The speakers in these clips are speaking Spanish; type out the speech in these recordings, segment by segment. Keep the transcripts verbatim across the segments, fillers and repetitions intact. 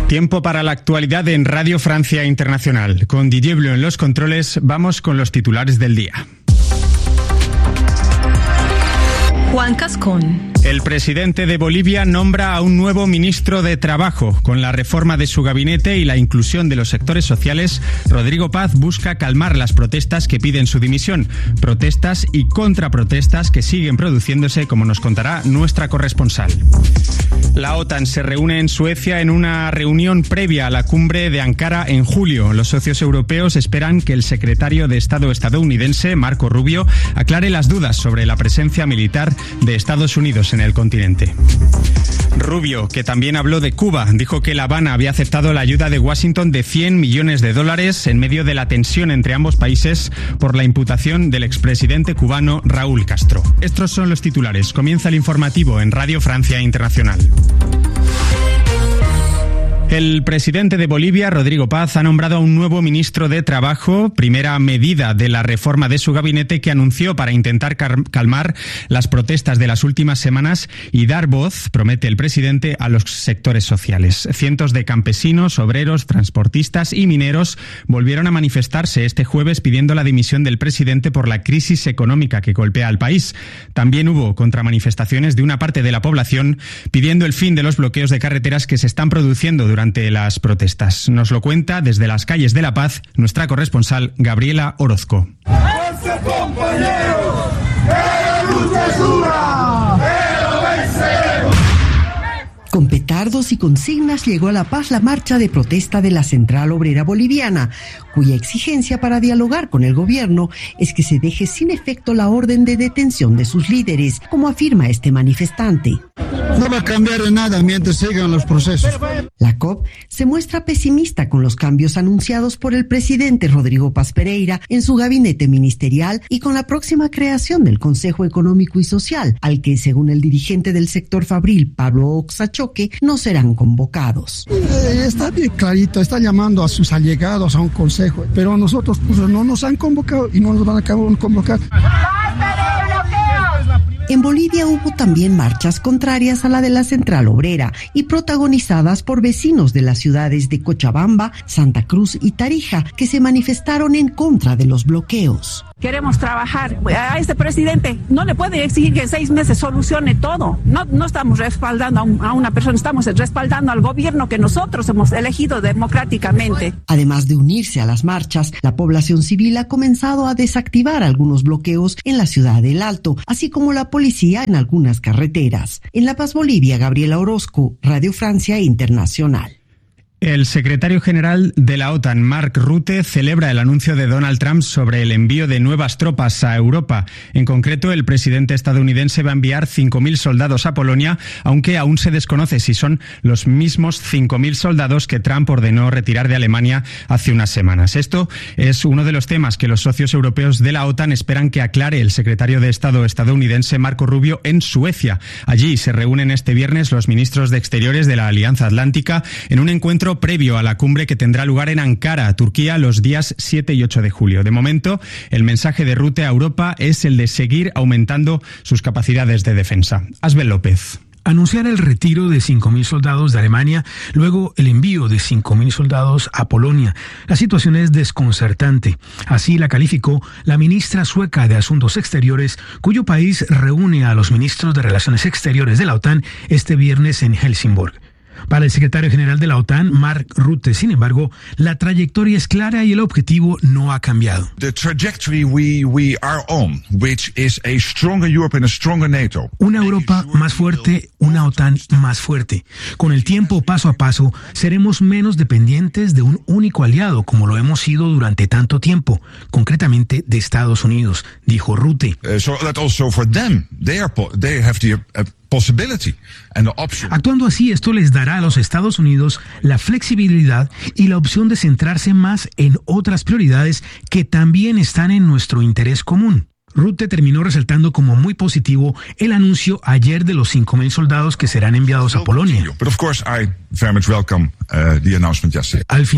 Tiempo para la actualidad en Radio Francia Internacional. Con Didier Bleu en los controles, vamos con los titulares del día. Juan Cascón. El presidente de Bolivia nombra a un nuevo ministro de Trabajo. Con la reforma de su gabinete y la inclusión de los sectores sociales, Rodrigo Paz busca calmar las protestas que piden su dimisión. Protestas y contraprotestas que siguen produciéndose, como nos contará nuestra corresponsal. La OTAN se reúne en Suecia en una reunión previa a la cumbre de Ankara en julio. Los socios europeos esperan que el secretario de Estado estadounidense, Marco Rubio, aclare las dudas sobre la presencia militar de Estados Unidos en el continente. Rubio, que también habló de Cuba, dijo que La Habana había aceptado la ayuda de Washington de cien millones de dólares en medio de la tensión entre ambos países por la imputación del expresidente cubano Raúl Castro. Estos son los titulares. Comienza el informativo en Radio Francia Internacional. El presidente de Bolivia, Rodrigo Paz, ha nombrado a un nuevo ministro de Trabajo, primera medida de la reforma de su gabinete que anunció para intentar calmar las protestas de las últimas semanas y dar voz, promete el presidente, a los sectores sociales. Cientos de campesinos, obreros, transportistas y mineros volvieron a manifestarse este jueves pidiendo la dimisión del presidente por la crisis económica que golpea al país. También hubo contramanifestaciones de una parte de la población pidiendo el fin de los bloqueos de carreteras que se están produciendo durante durante las protestas. Nos lo cuenta desde las calles de La Paz nuestra corresponsal Gabriela Orozco. Con petardos y consignas llegó a La Paz la marcha de protesta de la Central Obrera Boliviana, cuya exigencia para dialogar con el gobierno es que se deje sin efecto la orden de detención de sus líderes, como afirma este manifestante. No va a cambiar en nada mientras sigan los procesos. La C O P se muestra pesimista con los cambios anunciados por el presidente Rodrigo Paz Pereira en su gabinete ministerial y con la próxima creación del Consejo Económico y Social, al que, según el dirigente del sector fabril, Pablo Oxachoque, no serán convocados. Eh, está bien clarito, está llamando a sus allegados a un consejo, pero a nosotros pues, no nos han convocado y no nos van a convocar. En Bolivia hubo también marchas contrarias a la de la Central Obrera y protagonizadas por vecinos de las ciudades de Cochabamba, Santa Cruz y Tarija, que se manifestaron en contra de los bloqueos. Queremos trabajar. A este presidente no le puede exigir que en seis meses solucione todo. No, no estamos respaldando a, un, a una persona, estamos respaldando al gobierno que nosotros hemos elegido democráticamente. Además de unirse a las marchas, la población civil ha comenzado a desactivar algunos bloqueos en la ciudad del Alto, así como la policía en algunas carreteras. En La Paz, Bolivia, Gabriela Orozco, Radio Francia Internacional. El secretario general de la OTAN, Mark Rutte, celebra el anuncio de Donald Trump sobre el envío de nuevas tropas a Europa. En concreto, el presidente estadounidense va a enviar cinco mil soldados a Polonia, aunque aún se desconoce si son los mismos cinco mil soldados que Trump ordenó retirar de Alemania hace unas semanas. Esto es uno de los temas que los socios europeos de la OTAN esperan que aclare el secretario de Estado estadounidense Marco Rubio en Suecia. Allí se reúnen este viernes los ministros de Exteriores de la Alianza Atlántica en un encuentro previo a la cumbre que tendrá lugar en Ankara, Turquía, los días siete y ocho de julio. De momento, el mensaje de Rutte a Europa es el de seguir aumentando sus capacidades de defensa. Asbel López. Anunciar el retiro de cinco mil soldados de Alemania, luego el envío de cinco mil soldados a Polonia. La situación es desconcertante. Así la calificó la ministra sueca de Asuntos Exteriores, cuyo país reúne a los ministros de Relaciones Exteriores de la OTAN este viernes en Helsingborg. Para el secretario general de la OTAN, Mark Rutte, sin embargo, la trayectoria es clara y el objetivo no ha cambiado. The trajectory we, we are on, which is a stronger Europe and a stronger NATO. Una Europa más fuerte, una OTAN más fuerte. Con el tiempo, paso a paso, seremos menos dependientes de un único aliado, como lo hemos sido durante tanto tiempo, concretamente de Estados Unidos, dijo Rutte. Uh, so that also for them, they are they have the uh, possibility and the option. Actuando así, esto les dará a los Estados Unidos la flexibilidad y la opción de centrarse más en otras prioridades que también están en nuestro interés común. Rutte terminó resaltando como muy positivo el anuncio ayer de los cinco mil soldados que serán enviados a Polonia. But of course I very much welcome uh, the announcement yesterday. Al final,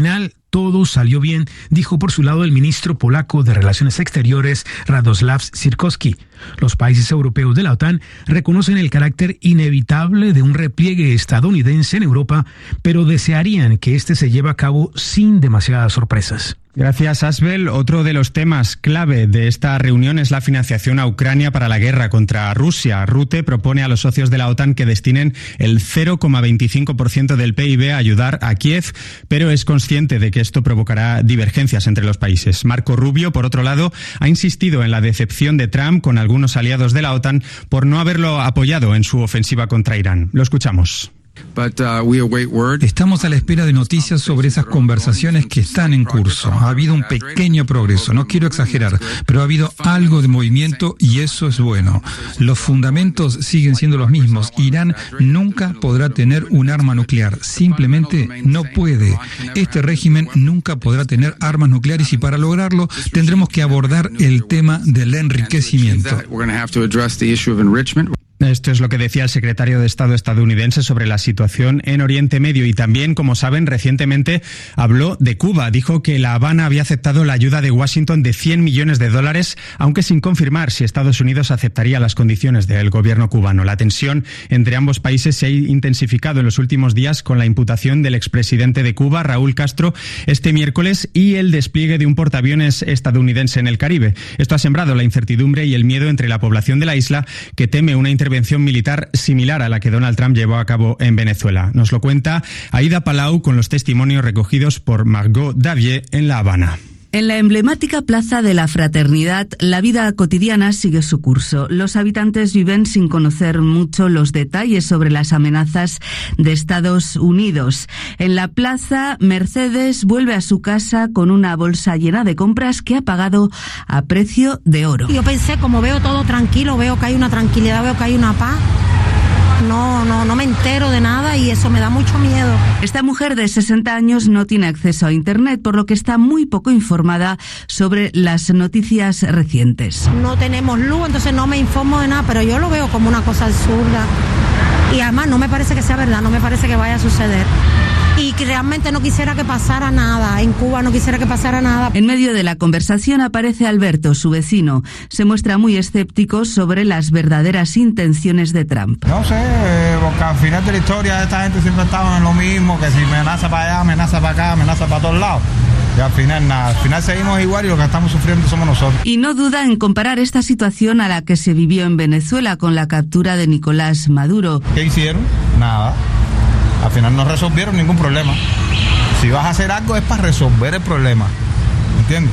todo salió bien, dijo por su lado el ministro polaco de Relaciones Exteriores, Radosław Sikorski. Los países europeos de la OTAN reconocen el carácter inevitable de un repliegue estadounidense en Europa, pero desearían que este se lleve a cabo sin demasiadas sorpresas. Gracias, Asbel. Otro de los temas clave de esta reunión es la financiación a Ucrania para la guerra contra Rusia. Rutte propone a los socios de la OTAN que destinen el cero coma veinticinco por ciento del P I B a ayudar a Kiev, pero es consciente de que esto provocará divergencias entre los países. Marco Rubio, por otro lado, ha insistido en la decepción de Trump con algunos aliados de la OTAN por no haberlo apoyado en su ofensiva contra Irán. Lo escuchamos. Estamos a la espera de noticias sobre esas conversaciones que están en curso. Ha habido un pequeño progreso, no quiero exagerar, pero ha habido algo de movimiento y eso es bueno. Los fundamentos siguen siendo los mismos. Irán nunca podrá tener un arma nuclear, simplemente no puede. Este régimen nunca podrá tener armas nucleares y para lograrlo tendremos que abordar el tema del enriquecimiento. Esto es lo que decía el secretario de Estado estadounidense sobre la situación en Oriente Medio y también, como saben, recientemente habló de Cuba. Dijo que La Habana había aceptado la ayuda de Washington de cien millones de dólares, aunque sin confirmar si Estados Unidos aceptaría las condiciones del gobierno cubano. La tensión entre ambos países se ha intensificado en los últimos días con la imputación del expresidente de Cuba, Raúl Castro, este miércoles y el despliegue de un portaaviones estadounidense en el Caribe. Esto ha sembrado la incertidumbre y el miedo entre la población de la isla, que teme una intervención intervención militar similar a la que Donald Trump llevó a cabo en Venezuela. Nos lo cuenta Aida Palau con los testimonios recogidos por Margot Davier en La Habana. En la emblemática Plaza de la Fraternidad, la vida cotidiana sigue su curso. Los habitantes viven sin conocer mucho los detalles sobre las amenazas de Estados Unidos. En la plaza, Mercedes vuelve a su casa con una bolsa llena de compras que ha pagado a precio de oro. Yo pensé, como veo todo tranquilo, veo que hay una tranquilidad, veo que hay una paz. No, no, no me entero de nada y eso me da mucho miedo. Esta mujer de sesenta años no tiene acceso a Internet, por lo que está muy poco informada sobre las noticias recientes. No tenemos luz, entonces no me informo de nada, pero yo lo veo como una cosa absurda. Y además no me parece que sea verdad, no me parece que vaya a suceder. Y que realmente no quisiera que pasara nada. En Cuba no quisiera que pasara nada. En medio de la conversación aparece Alberto, su vecino. Se muestra muy escéptico sobre las verdaderas intenciones de Trump. No sé, porque al final de la historia esta gente siempre estaba en lo mismo, que si amenaza para allá, amenaza para acá, amenaza para todos lados. Y al final nada, al final seguimos igual y lo que estamos sufriendo somos nosotros. Y no duda en comparar esta situación a la que se vivió en Venezuela con la captura de Nicolás Maduro. ¿Qué hicieron? Nada. Al final no resolvieron ningún problema. Si vas a hacer algo es para resolver el problema, ¿entiendes?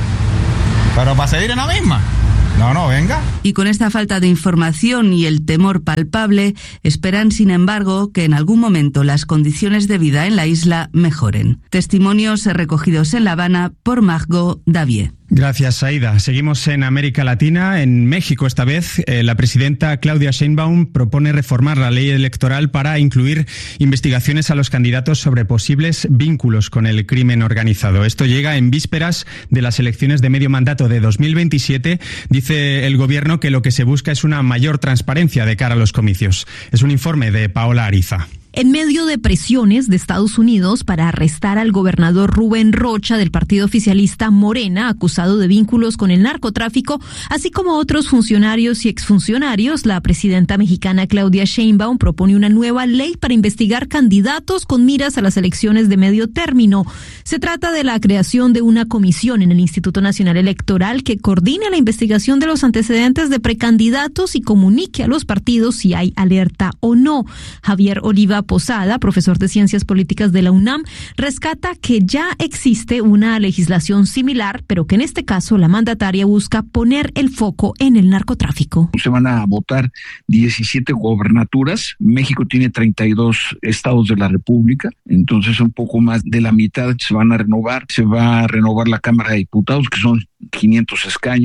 Pero para seguir en la misma. No, no, venga. Y con esta falta de información y el temor palpable, esperan, sin embargo, que en algún momento las condiciones de vida en la isla mejoren. Testimonios recogidos en La Habana por Margot Davier. Gracias, Aida. Seguimos en América Latina. En México, esta vez, eh, la presidenta Claudia Sheinbaum propone reformar la ley electoral para incluir investigaciones a los candidatos sobre posibles vínculos con el crimen organizado. Esto llega en vísperas de las elecciones de medio mandato de dos mil veintisiete. Dice el gobierno que lo que se busca es una mayor transparencia de cara a los comicios. Es un informe de Paola Ariza. En medio de presiones de Estados Unidos para arrestar al gobernador Rubén Rocha del partido oficialista Morena, acusado de vínculos con el narcotráfico, así como otros funcionarios y exfuncionarios, la presidenta mexicana Claudia Sheinbaum propone una nueva ley para investigar candidatos con miras a las elecciones de medio término. Se trata de la creación de una comisión en el Instituto Nacional Electoral que coordine la investigación de los antecedentes de precandidatos y comunique a los partidos si hay alerta o no. Javier Oliva Posada, profesor de Ciencias Políticas de la UNAM, rescata que ya existe una legislación similar, pero que en este caso la mandataria busca poner el foco en el narcotráfico. Se van a votar diecisiete gobernaturas. México tiene treinta y dos estados de la República, entonces un poco más de la mitad se van a renovar. Se va a renovar la Cámara de Diputados, que son quinientos escaños.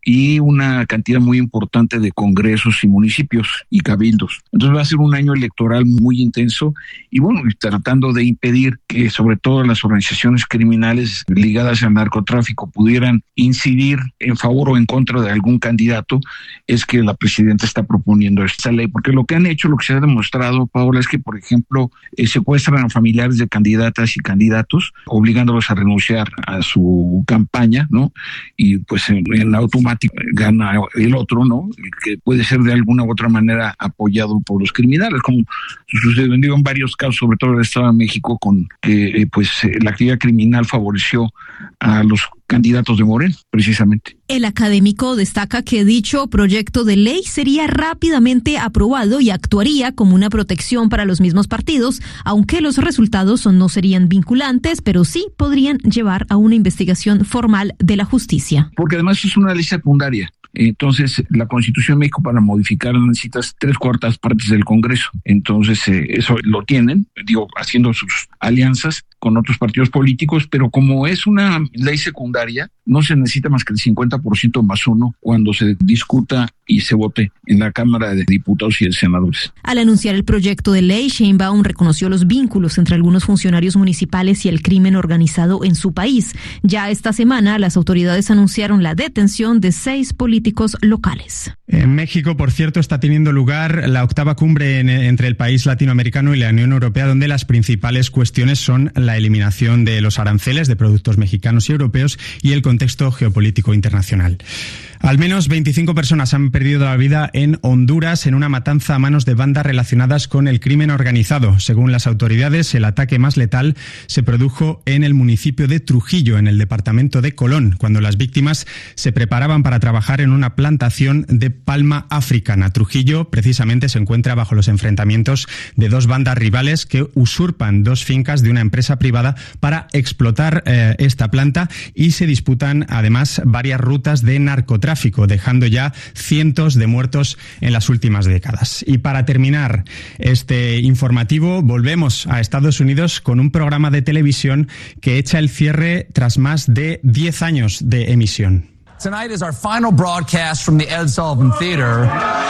y una cantidad muy importante de congresos y municipios y cabildos. Entonces va a ser un año electoral muy intenso y bueno, tratando de impedir que sobre todo las organizaciones criminales ligadas al narcotráfico pudieran incidir en favor o en contra de algún candidato, es que la presidenta está proponiendo esta ley, porque lo que han hecho, lo que se ha demostrado, Paola, es que por ejemplo eh, secuestran a familiares de candidatas y candidatos, obligándolos a renunciar a su campaña, ¿no? Y pues en, en automático gana el otro, ¿no? Que puede ser de alguna u otra manera apoyado por los criminales, como sucedió en varios casos, sobre todo en el Estado de México, con que eh, pues eh, la actividad criminal favoreció a los candidatos de Morena, precisamente. El académico destaca que dicho proyecto de ley sería rápidamente aprobado y actuaría como una protección para los mismos partidos, aunque los resultados no serían vinculantes, pero sí podrían llevar a una investigación formal de la justicia. Porque además es una ley secundaria. Entonces, la Constitución de México para modificar necesitas tres cuartas partes del Congreso. Entonces, eh, eso lo tienen, digo, haciendo sus alianzas con otros partidos políticos, pero como es una ley secundaria, no se necesita más que el cincuenta por ciento más uno cuando se discuta y se vote en la Cámara de Diputados y de Senadores. Al anunciar el proyecto de ley, Sheinbaum reconoció los vínculos entre algunos funcionarios municipales y el crimen organizado en su país. Ya esta semana, las autoridades anunciaron la detención de seis políticos locales. En México, por cierto, está teniendo lugar la octava cumbre en, entre el país latinoamericano y la Unión Europea, donde las principales cuestiones son la eliminación de los aranceles de productos mexicanos y europeos y el contexto geopolítico internacional. Al menos veinticinco personas han perdido la vida en Honduras en una matanza a manos de bandas relacionadas con el crimen organizado. Según las autoridades, el ataque más letal se produjo en el municipio de Trujillo, en el departamento de Colón, cuando las víctimas se preparaban para trabajar en una plantación de palma africana. Trujillo, precisamente, se encuentra bajo los enfrentamientos de dos bandas rivales que usurpan dos fincas de una empresa privada para explotar eh, esta planta y se disputan, además, varias rutas de narcotráfico, dejando ya cientos de muertos en las últimas décadas. Y para terminar este informativo, volvemos a Estados Unidos con un programa de televisión que echa el cierre tras más de diez años de emisión. Tonight is our final broadcast from the Ed Sullivan Theater,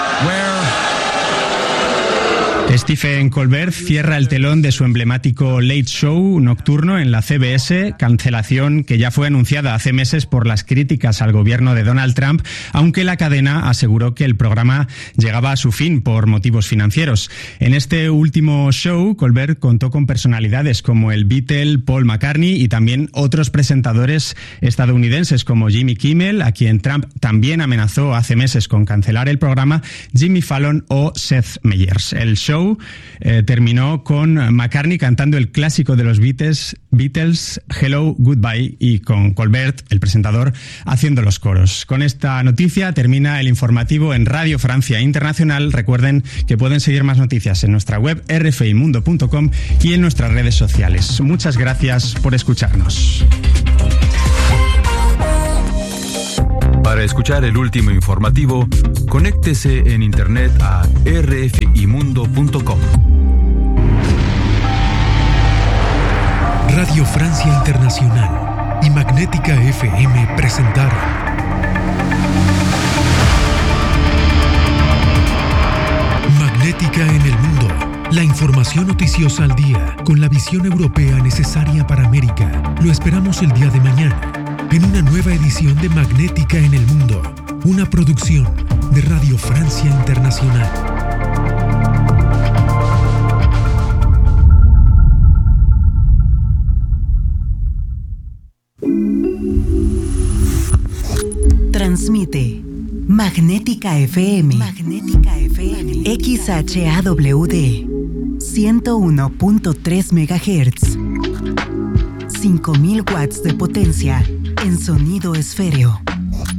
where Stephen Colbert cierra el telón de su emblemático Late Show nocturno en la C B S, cancelación que ya fue anunciada hace meses por las críticas al gobierno de Donald Trump, aunque la cadena aseguró que el programa llegaba a su fin por motivos financieros. En este último show, Colbert contó con personalidades como el Beatle Paul McCartney y también otros presentadores estadounidenses como Jimmy Kimmel, a quien Trump también amenazó hace meses con cancelar el programa, Jimmy Fallon o Seth Meyers. El show Eh, terminó con McCartney cantando el clásico de los Beatles, Beatles, Hello, Goodbye, y con Colbert, el presentador, haciendo los coros. Con esta noticia termina el informativo en Radio Francia Internacional. Recuerden que pueden seguir más noticias en nuestra web r f i mundo punto com y en nuestras redes sociales. Muchas gracias por escucharnos. Para escuchar el último informativo, conéctese en internet a r f i mundo punto com. Radio Francia Internacional y Magnética F M presentaron Magnética en el Mundo. La información noticiosa al día, con la visión europea necesaria para América. Lo esperamos el día de mañana, en una nueva edición de Magnética en el Mundo, una producción de Radio Francia Internacional. Transmite Magnética F M. Magnética F M. X H A W D ciento uno punto tres megahertz. cinco mil watts de potencia en sonido esféreo.